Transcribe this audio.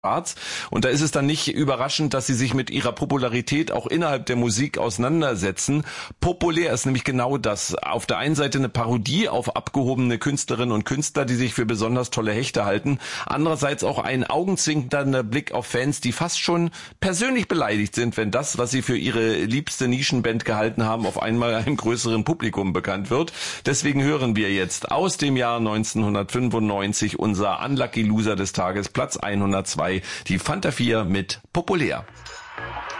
Charts. Und da ist es dann nicht überraschend, dass sie sich mit ihrer Popularität auch innerhalb der Musik auseinandersetzen. Populär ist nämlich genau das. Auf der einen Seite eine Parodie auf abgehobene Künstlerinnen und Künstler, die sich für besonders tolle Hechte halten. Andererseits auch ein augenzwinkernder Blick auf Fans, die fast schon persönlich beleidigt sind, wenn das, was sie für ihre liebste Nischenband gehalten haben, auf einmal einem größeren Publikum bekannt wird. Deswegen hören wir jetzt aus dem Jahr 1995 unser Unlucky Loser des Tages, Platz 102. Die Fanta 4 mit Populär.